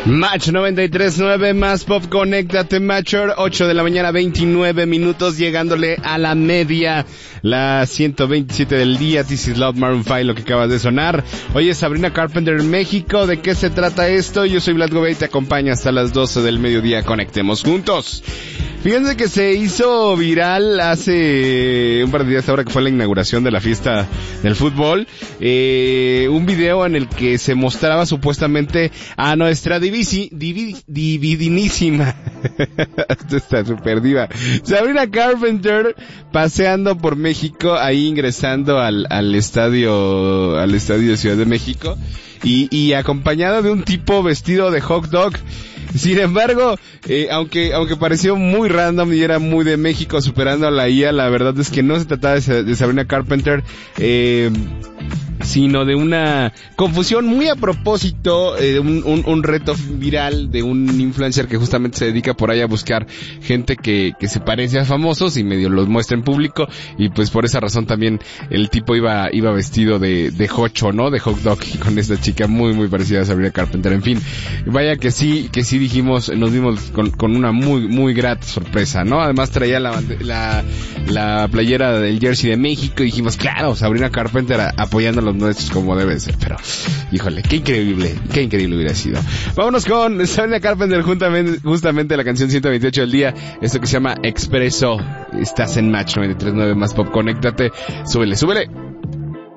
Match 93.9 más Pop, conéctate Matcher, 8 de la mañana 29 minutos, llegándole a la media, la 127 del día. This is Loud Maroon 5, lo que acabas de sonar. Oye, Sabrina Carpenter en México, ¿de qué se trata esto? Yo soy Vlad Gobey y te acompaño hasta las 12 del mediodía, conectemos juntos. Fíjense que se hizo viral hace un par de días, ahora que fue la inauguración de la fiesta del fútbol, un video en el que se mostraba supuestamente a nuestra dividinísima está super diva Sabrina Carpenter paseando por México, ahí ingresando al estadio de Ciudad de México y acompañada de un tipo vestido de hot dog. Sin embargo, aunque pareció muy random y era muy de México superando a la IA, la verdad es que no se trataba de Sabrina Carpenter, sino de una confusión muy a propósito, un reto viral de un influencer que justamente se dedica por ahí a buscar gente que se parece a famosos y medio los muestra en público, y pues por esa razón también el tipo iba vestido de hocho, ¿no? De hot dog, y con esta chica muy muy parecida a Sabrina Carpenter. En fin, vaya que sí dijimos, nos dimos con una muy muy grata sorpresa, ¿no? Además traía la playera del jersey de México y dijimos, claro, Sabrina Carpenter apoyando a los nuestros como debe ser, pero híjole, qué increíble hubiera sido. Vámonos con Sabrina Carpenter, justamente la canción 128 del día, esto que se llama Expreso. Estás en Match 93.9 más Pop, conéctate, súbele.